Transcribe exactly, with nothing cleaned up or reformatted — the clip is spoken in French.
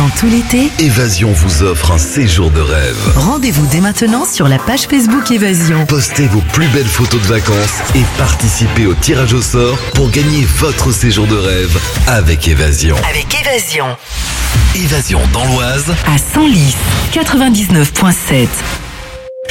Pendant tout l'été, Évasion vous offre un séjour de rêve. rendez-vous dès maintenant sur la page Facebook Évasion. Postez vos plus belles photos de vacances et participez au tirage au sort pour gagner votre séjour de rêve avec Évasion. Avec Évasion. Évasion dans l'Oise, À Senlis, quatre-vingt-dix-neuf virgule sept.